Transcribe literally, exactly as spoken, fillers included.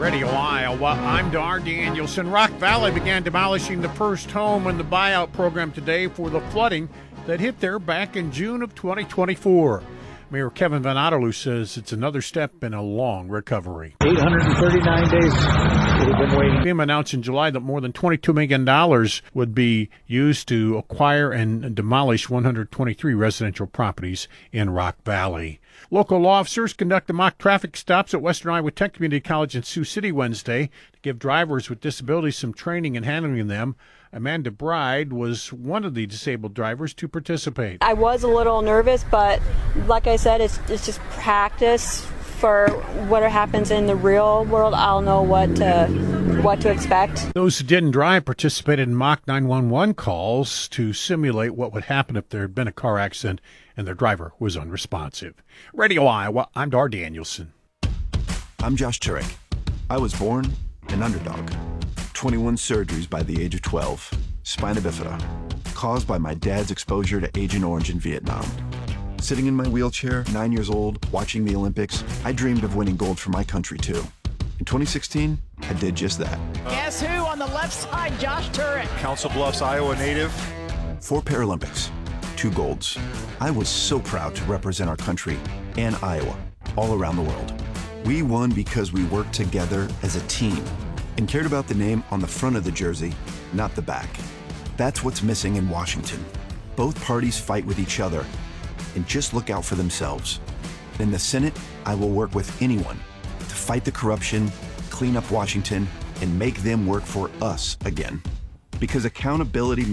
Radio Iowa, I'm Dar Danielson. Rock Valley began demolishing the first home in the buyout program today for the flooding that hit there back in June of twenty twenty-four. Mayor Kevin Van Otterloo says it's another step in a long recovery. eight hundred thirty-nine days we've been waiting. FEMA announced in July that more than twenty-two million dollars would be used to acquire and demolish one hundred twenty-three residential properties in Rock Valley. Local law officers conducted mock traffic stops at Western Iowa Tech Community College in Sioux City Wednesday to give drivers with disabilities some training in handling them. Amanda Bride was one of the disabled drivers to participate. I was a little nervous, but like I said, it's it's just practice for what happens in the real world. I'll know what to what to expect. Those who didn't drive participated in mock nine one one calls to simulate what would happen if there had been a car accident and their driver was unresponsive. Radio Iowa, I'm Dar Danielson. I'm Josh Turek. I was born an underdog. twenty-one surgeries by the age of twelve. Spina bifida, caused by my dad's exposure to Agent Orange in Vietnam. Sitting in my wheelchair, nine years old, watching the Olympics, I dreamed of winning gold for my country too. In twenty sixteen, I did just that. Guess who on the left side? Josh Turek. Council Bluffs, Iowa native. Four Paralympics, two golds. I was so proud to represent our country and Iowa all around the world. We won because we worked together as a team and cared about the name on the front of the jersey, not the back. That's what's missing in Washington. Both parties fight with each other and just look out for themselves. In the Senate, I will work with anyone to fight the corruption, clean up Washington, and make them work for us again. Because accountability